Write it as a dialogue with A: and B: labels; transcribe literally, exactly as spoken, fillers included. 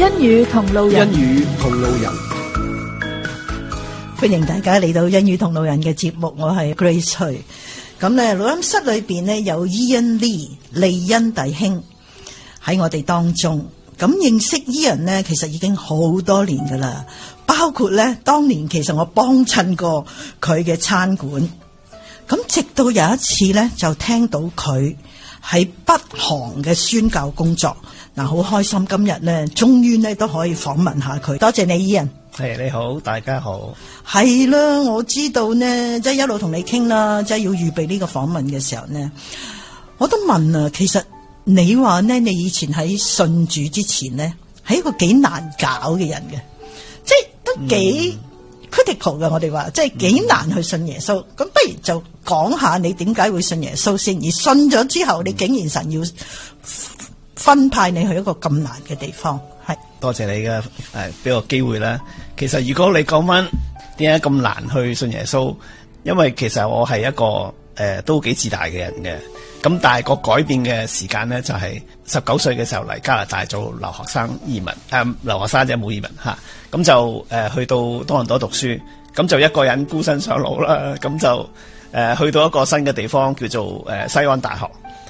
A: 恩語同路人，
B: 恩語同路人，
C: 歡迎大家嚟到恩語同路人嘅節目，我係 Grace 徐。咁咧，錄音室裏邊呢有 Ian Lee 利恩弟兄喺我哋當中。咁認識 Ian 呢，其實已經好多年噶啦，包括咧當年其實我幫襯過佢嘅餐館。咁直到有一次咧，就聽到佢喺北韓嘅宣教工作。嗱，好開心今日咧，終於咧都可以訪問下佢。多謝你 Ian。
D: 係、hey, 你好，大家好。
C: 係啦，我知道呢，即係一路同你傾啦，即係要預備呢個訪問嘅時候呢，我都問啊，其實你話呢，你以前喺信主之前呢，係一個幾難搞嘅人嘅，即係都幾 critical 嘅。我哋話即係幾難去信耶穌。咁、嗯、不如就講下你點解會信耶穌先，而信咗之後，你竟然神要分派你去一個咁難嘅地方。係
D: 多謝你嘅誒俾個機會啦。其實如果你講翻點解咁難去信耶穌，因為其實我係一個誒、呃、都幾自大嘅人嘅。咁但係個改變嘅時間咧，就係十九歲嘅時候嚟加拿大做留學生移民，誒、呃、留學生啫冇移民吓。咁、啊、就誒、呃、去到多倫多讀書，咁就一個人孤身上路啦。咁就誒、呃、去到一個新嘅地方叫做誒、呃、西安大學。